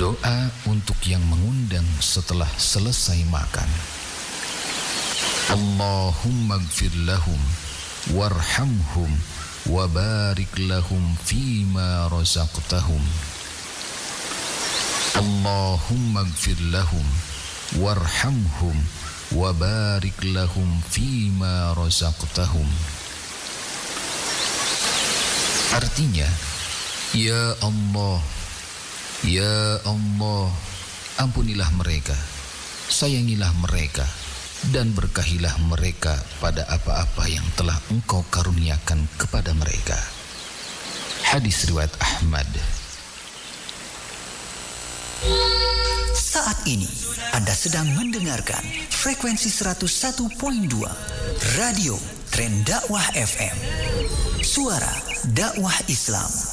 Doa untuk yang mengundang setelah selesai makan. Allahumma gfir lahum warhamhum wa barik lahum fima razaqtahum. Allahumma gfir lahum warhamhum wa barik lahum fima razaqtahum. Artinya, ya Allah, ya Allah, ampunilah mereka, sayangilah mereka, dan berkahilah mereka pada apa-apa yang telah Engkau karuniakan kepada mereka. Hadis riwayat Ahmad. Saat ini Anda sedang mendengarkan frekuensi 101.2 Radio Tren Dakwah FM, suara dakwah Islam.